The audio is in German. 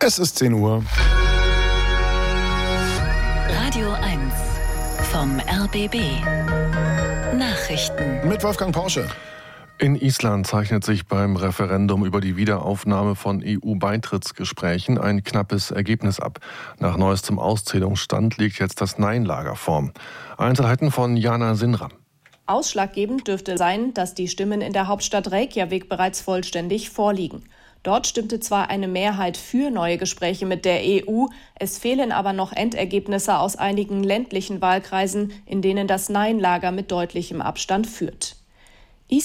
Es ist 10 Uhr. Radio 1 vom RBB. Nachrichten. Mit Wolfgang Porsche. In Island zeichnet sich beim Referendum über die Wiederaufnahme von EU-Beitrittsgesprächen ein knappes Ergebnis ab. Nach neuestem Auszählungsstand liegt jetzt das Nein-Lager vor. Einzelheiten von Jana Sinram. Ausschlaggebend dürfte sein, dass die Stimmen in der Hauptstadt Reykjavik bereits vollständig vorliegen. Dort stimmte zwar eine Mehrheit für neue Gespräche mit der EU, es fehlen aber noch Endergebnisse aus einigen ländlichen Wahlkreisen, in denen das Nein-Lager mit deutlichem Abstand führt.